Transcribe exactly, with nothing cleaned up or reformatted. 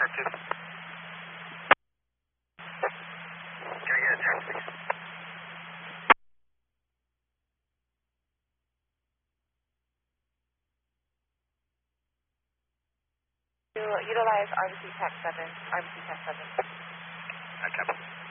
Shark two. Can I get a turn, please? To utilize R B C Tech seven, R B C Tech seven. Okay.